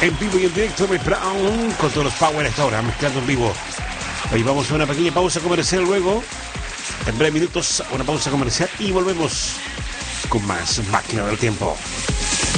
En vivo y en directo, Miss Brown, con todos los Power esta hora, mezclando en vivo. Hoy vamos a una pequeña pausa comercial luego. En breves minutos, una pausa comercial y volvemos con más Máquina del Tiempo.